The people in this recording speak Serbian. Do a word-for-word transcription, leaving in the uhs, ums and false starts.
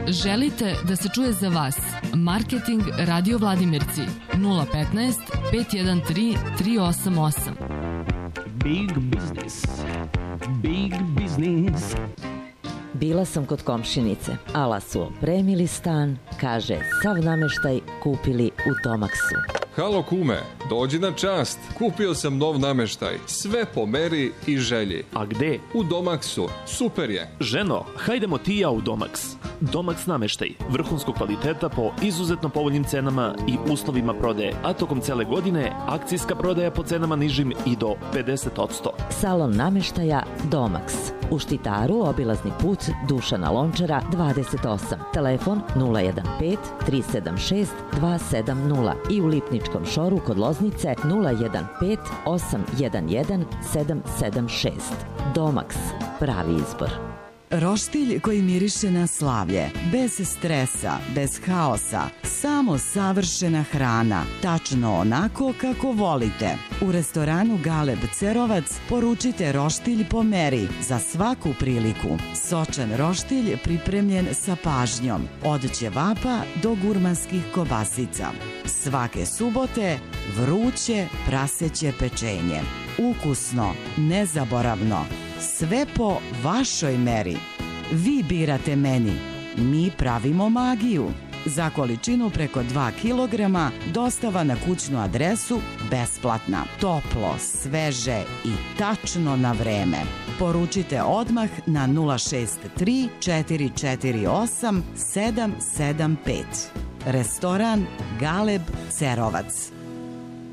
Želite da se čuje za vas? Marketing Radio Vladimirci nula petnaest pet jedan tri tri osam osam. Big business. Big business. Bila sam kod komšinice, ala su opremili stan, kaže, sav nameštaj kupili u Domaksu. Halo kume, dođi na čast. Kupio sam nov nameštaj, sve po meri i želji. A gde? U Domaksu, super je. Ženo, hajdemo ti i ja u Domaks. Domaks nameštaj, vrhunskog kvaliteta po izuzetno povoljnim cenama i uslovima prodaje, a tokom cele godine akcijska prodaja po cenama nižim i do pedeset posto. Salon nameštaja Domaks. U Štitaru obilazni put Dušana Lončara dvadeset osam. Telefon nula jedan pet tri sedam šest dva sedam nula i u Lipničkom šoru kod Loznice nula jedan pet osam jedan jedan sedam sedam šest. Domaks, pravi izbor. Roštilj koji miriše na slavlje, bez stresa, bez haosa, samo savršena hrana, tačno onako kako volite. U restoranu Galeb Cerovac poručite roštilj po meri za svaku priliku. Sočan roštilj pripremljen sa pažnjom, od ćevapa do gurmanskih kobasica. Svake subote vruće praseće pečenje. Ukusno, nezaboravno. Sve po vašoj meri. Vi birate meni, mi pravimo magiju. Za količinu preko dva kilograma dostava na kućnu adresu besplatna. Toplo, sveže i tačno na vreme. Poručite odmah na nula šest tri četiri četiri osam sedam sedam pet. Restoran Galeb Cerovac.